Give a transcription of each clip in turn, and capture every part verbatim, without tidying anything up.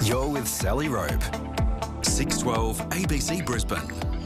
You're with Sally Rope. six twelve A B C Brisbane.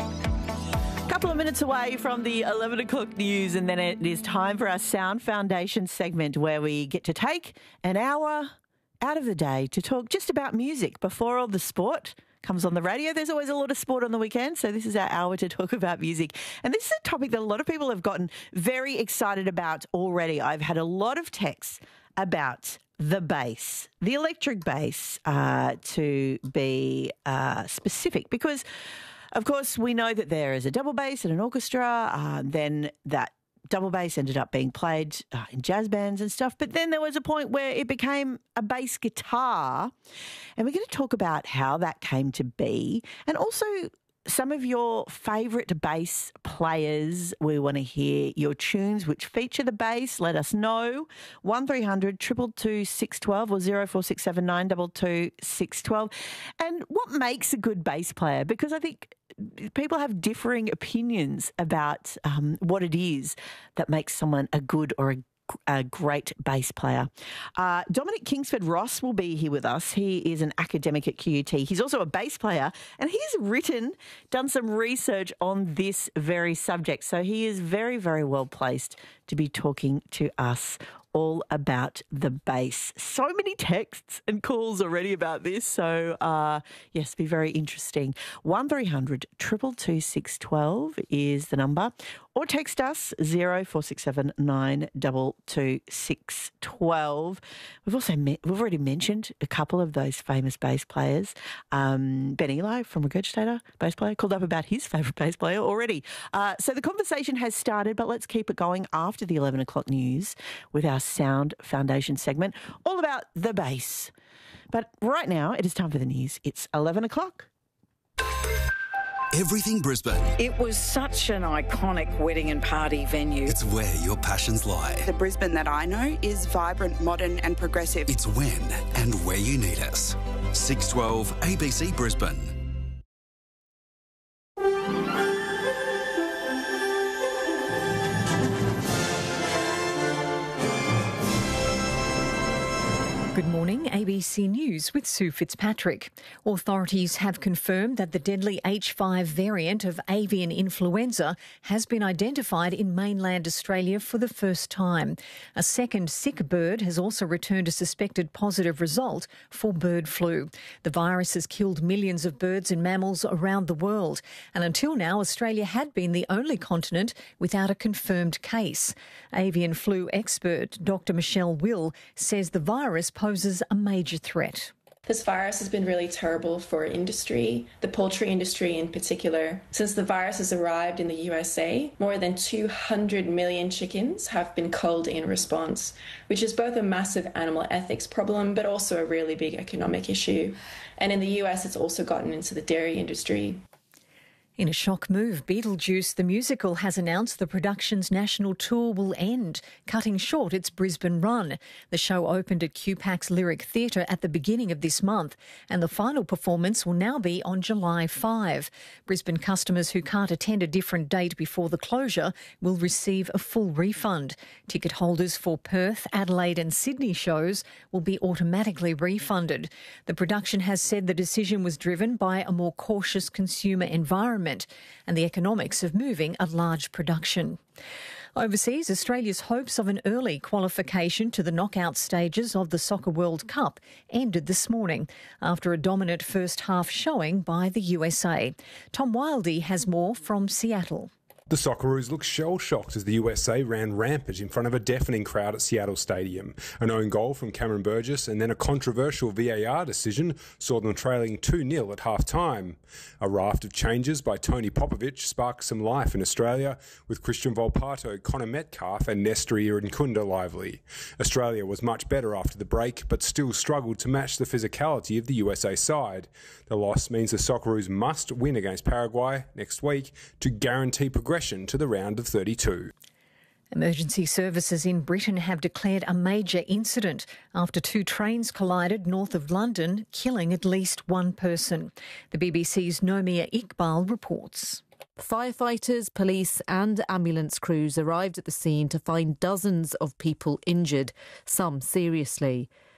Couple of minutes away from the eleven o'clock news, and then it is time for our Sound Foundation segment where we get to take an hour out of the day to talk just about music before all the sport comes on the radio. There's always a lot of sport on the weekend, so this is our hour to talk about music. And this is a topic that a lot of people have gotten very excited about already. I've had a lot of texts about the bass, the electric bass, uh, to be uh, specific, because, of course, we know that there is a double bass in an orchestra, uh, then that double bass ended up being played uh, in jazz bands and stuff, but then there was a point where it became a bass guitar, and we're going to talk about how that came to be, and also some of your favourite bass players. We want to hear your tunes which feature the bass. Let us know. one three hundred two two two six one two or zero four six seven nine two two six one two. And what makes a good bass player? Because I think people have differing opinions about um, what it is that makes someone a good or a a great bass player. Uh, Dominic Kingsford Ross will be here with us. He is an academic at Q U T. He's also a bass player, and he's written, done some research on this very subject. So he is very, very well placed to be talking to us all about the bass. So many texts and calls already about this. So, uh, yes, be very interesting. one three hundred two two two six one two is the number. Or text us zero four six seven nine two two six one two. We've also me- we've already mentioned a couple of those famous bass players. Um, Ben Eli from Regurgitator, bass player, called up about his favourite bass player already. Uh, so the conversation has started, but let's keep it going after the eleven o'clock news with our Sound Foundation segment, all about the bass. But right now, it is time for the news. It's eleven o'clock. Everything Brisbane. It was such an iconic wedding and party venue. It's where your passions lie. The Brisbane that I know is vibrant, modern and progressive. It's when and where you need us. six twelve A B C Brisbane. Good morning, A B C News with Sue Fitzpatrick. Authorities have confirmed that the deadly H five variant of avian influenza has been identified in mainland Australia for the first time. A second sick bird has also returned a suspected positive result for bird flu. The virus has killed millions of birds and mammals around the world, and until now Australia had been the only continent without a confirmed case. Avian flu expert Doctor Michelle Will says the virus poses a major threat. This virus has been really terrible for industry, the poultry industry in particular. Since the virus has arrived in the U S A, more than two hundred million chickens have been culled in response, which is both a massive animal ethics problem but also a really big economic issue. And in the U S, it's also gotten into the dairy industry. In a shock move, Beetlejuice the musical has announced the production's national tour will end, cutting short its Brisbane run. The show opened at Q PAC's Lyric Theatre at the beginning of this month, and the final performance will now be on July fifth. Brisbane customers who can't attend a different date before the closure will receive a full refund. Ticket holders for Perth, Adelaide and Sydney shows will be automatically refunded. The production has said the decision was driven by a more cautious consumer environment and the economics of moving a large production. Overseas, Australia's hopes of an early qualification to the knockout stages of the Soccer World Cup ended this morning after a dominant first half showing by the U S A. Tom Wildey has more from Seattle. The Socceroos looked shell-shocked as the U S A ran rampant in front of a deafening crowd at Seattle Stadium. An own goal from Cameron Burgess and then a controversial V A R decision saw them trailing two nil at half-time. A raft of changes by Tony Popovic sparked some life in Australia, with Christian Volpato, Connor Metcalf and Nestor Irankunda lively. Australia was much better after the break, but still struggled to match the physicality of the U S A side. The loss means the Socceroos must win against Paraguay next week to guarantee progression to the round of thirty-two. Emergency services in Britain have declared a major incident after two trains collided north of London, killing at least one person. The B B C's Nomia Iqbal reports. Firefighters, police and ambulance crews arrived at the scene to find dozens of people injured, some seriously.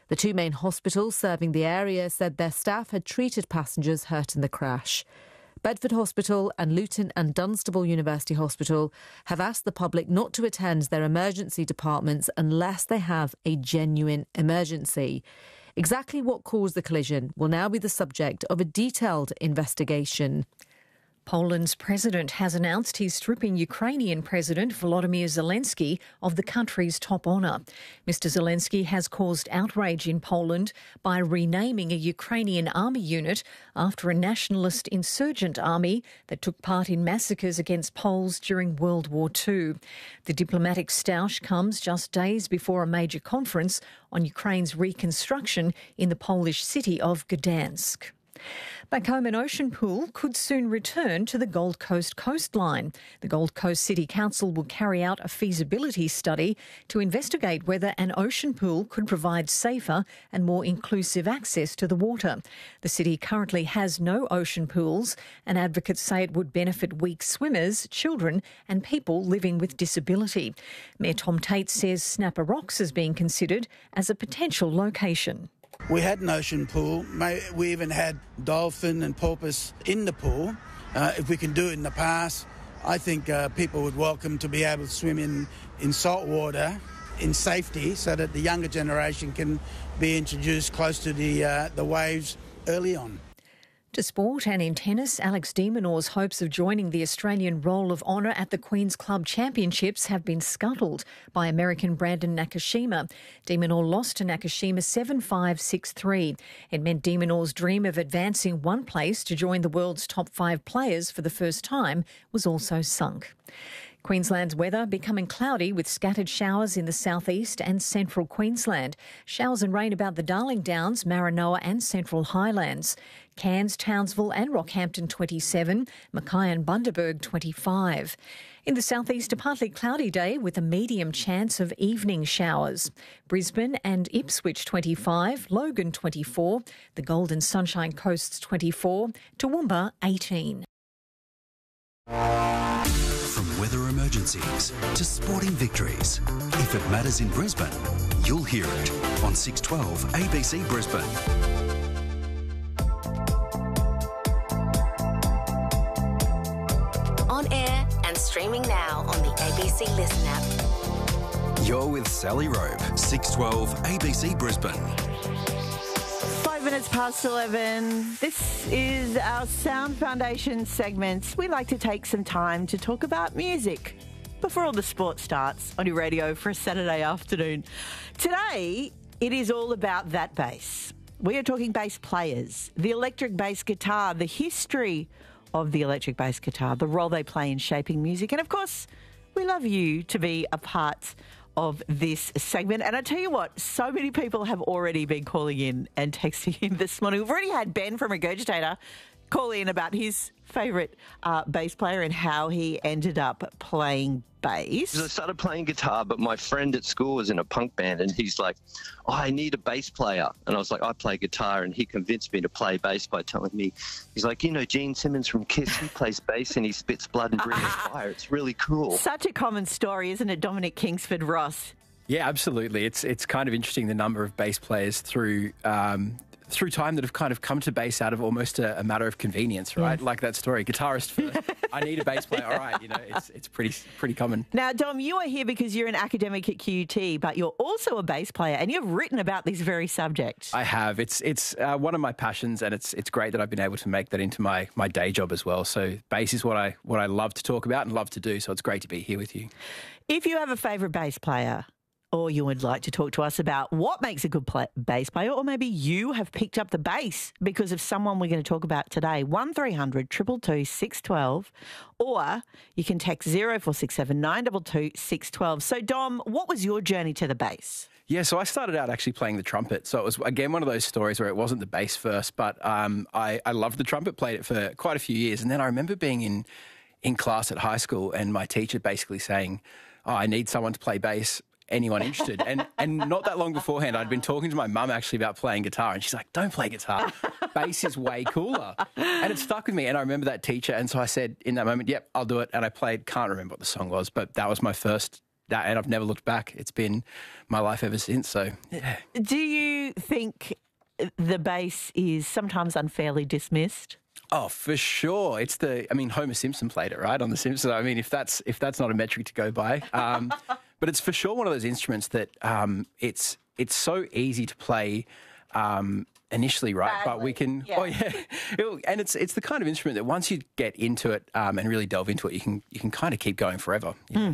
The two main hospitals serving the area said their staff had treated passengers hurt in the crash. Bedford Hospital and Luton and Dunstable University Hospital have asked the public not to attend their emergency departments unless they have a genuine emergency. Exactly what caused the collision will now be the subject of a detailed investigation. Poland's president has announced he's stripping Ukrainian President Volodymyr Zelensky of the country's top honour. Mister Zelensky has caused outrage in Poland by renaming a Ukrainian army unit after a nationalist insurgent army that took part in massacres against Poles during World War Two. The diplomatic stoush comes just days before a major conference on Ukraine's reconstruction in the Polish city of Gdansk. Back home, an ocean pool could soon return to the Gold Coast coastline. The Gold Coast City Council will carry out a feasibility study to investigate whether an ocean pool could provide safer and more inclusive access to the water. The city currently has no ocean pools, and advocates say it would benefit weak swimmers, children and people living with disability. Mayor Tom Tate says Snapper Rocks is being considered as a potential location. We had an ocean pool. We even had dolphin and porpoise in the pool. Uh, if we can do it in the past, I think uh, people would welcome to be able to swim in, in salt water in safety so that the younger generation can be introduced close to the, uh, the waves early on. To sport, and in tennis, Alex de Minaur's hopes of joining the Australian Roll of Honour at the Queen's Club Championships have been scuttled by American Brandon Nakashima. De Minaur lost to Nakashima seven five, six three. It meant de Minaur's dream of advancing one place to join the world's top five players for the first time was also sunk. Queensland's weather becoming cloudy with scattered showers in the southeast and central Queensland. Showers and rain about the Darling Downs, Maranoa and Central Highlands. Cairns, Townsville and Rockhampton twenty-seven, Mackay and Bundaberg twenty-five. In the southeast, a partly cloudy day with a medium chance of evening showers. Brisbane and Ipswich twenty-five, Logan twenty-four, the Golden Sunshine Coasts twenty-four, Toowoomba eighteen. From weather emergencies to sporting victories, if it matters in Brisbane, you'll hear it on six twelve A B C Brisbane. On air and streaming now on the A B C Listen app. You're with Sally Robe, six twelve A B C Brisbane. Five minutes past eleven. This is our Sound Foundation segment. We like to take some time to talk about music before all the sport starts on your radio for a Saturday afternoon. Today, it is all about that bass. We are talking bass players, the electric bass guitar, the history of the electric bass guitar, the role they play in shaping music. And of course, we love you to be a part of this segment. And I tell you what, so many people have already been calling in and texting in this morning. We've already had Ben from Regurgitator call in about his favourite uh, bass player and how he ended up playing bass. I started playing guitar, but my friend at school was in a punk band and he's like, oh, I need a bass player. And I was like, I play guitar. And he convinced me to play bass by telling me, he's like, you know, Gene Simmons from Kiss, he plays bass and he spits blood and breathes fire. It's really cool. Such a common story, isn't it, Dominic Kingsford Ross? Yeah, absolutely. It's it's kind of interesting, the number of bass players through um, through time that have kind of come to bass out of almost a, a matter of convenience, right? Yes. Like that story, guitarist first, I need a bass player. All right, you know, it's it's pretty pretty common. Now, Dom, you are here because you're an academic at Q U T, but you're also a bass player, and you've written about this very subject. I have. It's it's uh, one of my passions, and it's it's great that I've been able to make that into my my day job as well. So bass is what I what I love to talk about and love to do. So it's great to be here with you. If you have a favourite bass player, or you would like to talk to us about what makes a good play- bass player, or maybe you have picked up the bass because of someone we're going to talk about today, one three hundred, two two two, six one two, or you can text zero four six seven, nine two two, six one two. So, Dom, what was your journey to the bass? Yeah, so I started out actually playing the trumpet. So it was, again, one of those stories where it wasn't the bass first, but um, I, I loved the trumpet, played it for quite a few years. And then I remember being in, in class at high school and my teacher basically saying, oh, I need someone to play bass. Anyone interested? And and not that long beforehand, I'd been talking to my mum actually about playing guitar, and she's like, don't play guitar. Bass is way cooler. And it stuck with me, and I remember that teacher, and so I said in that moment, yep, I'll do it. And I played, can't remember what the song was, but that was my first that, and I've never looked back. It's been my life ever since. So, yeah. Do you think the bass is sometimes unfairly dismissed? Oh, for sure. It's the, I mean, Homer Simpson played it, right, on The Simpsons. I mean, if that's if that's not a metric to go by. Um, but it's for sure one of those instruments that um, it's it's so easy to play um, initially, right? Badly. But we can, yeah. oh yeah, It'll, and it's it's the kind of instrument that once you get into it um, and really delve into it, you can you can kind of keep going forever. Mm.